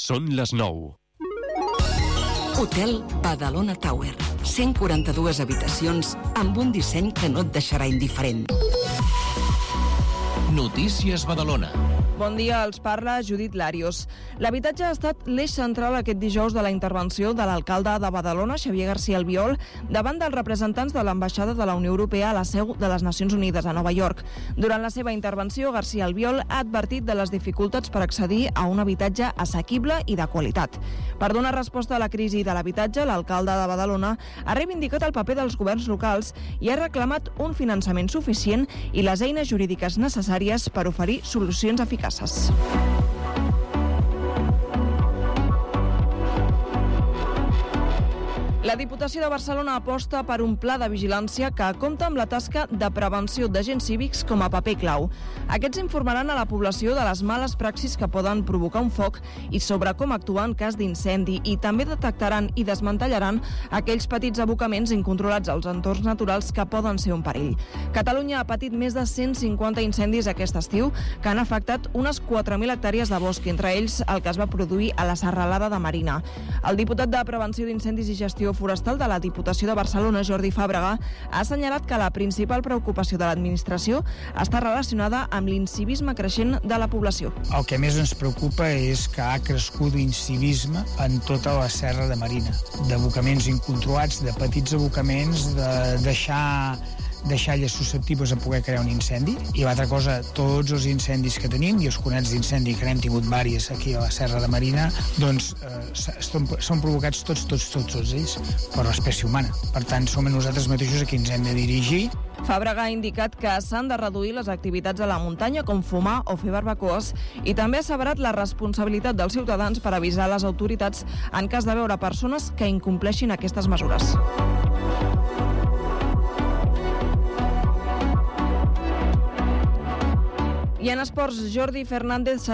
Són les 9. Hotel Badalona Tower. 142 habitacions amb un disseny que no et deixarà indiferent. Notícies Badalona. Bon dia, els parla Judit Larios. L'habitatge ha estat l'eix central aquest dijous de la intervenció de l'alcalde de Badalona, Xavier García Albiol, davant dels representants de l'ambaixada de la Unió Europea a la seu de les Nacions Unides a Nova York. Durant la seva intervenció, García Albiol ha advertit de les dificultats per accedir a un habitatge assequible i de qualitat. Per donar resposta a la crisi de l'habitatge, l'alcalde de Badalona ha reivindicat el paper dels governs locals i ha reclamat un finançament suficient i les eines jurídiques necessàries per oferir solucions eficaces. La Diputació de Barcelona aposta per un pla de vigilància que compta amb la tasca de prevenció d'agents cívics com a paper clau. Aquests informaran a la població de les males praxis que poden provocar un foc i sobre com actuar en cas d'incendi, i també detectaran i desmantellaran aquells petits abocaments incontrolats als entorns naturals que poden ser un perill. Catalunya ha patit més de 150 incendis aquest estiu que han afectat unes 4.000 hectàrees de bosc, entre ells el que es va produir a la serralada de Marina. El diputat de Prevenció d'Incendis i Gestió Forestal de la Diputació de Barcelona, Jordi Fàbrega, ha assenyalat que la principal preocupació de l'administració està relacionada amb l'incivisme creixent de la població. El que més ens preocupa és que ha crescut l'incivisme en tota la serra de Marina, d'abocaments incontrolats, de petits abocaments, de deixalles susceptibles a poder crear un incendi. I l'altra cosa, tots els incendis que tenim i els conets d'incendi, que n'hem tingut diversos aquí a la serra de Marina, doncs són provocats tots ells per l'espècie humana. Per tant, som nosaltres mateixos a qui ens hem de dirigir. Fàbrega ha indicat que s'han de reduir les activitats a la muntanya, com fumar o fer barbacoes, i també ha asseverat la responsabilitat dels ciutadans per avisar les autoritats en cas de veure persones que incompleixin aquestes mesures. I en esports, Jordi Fernández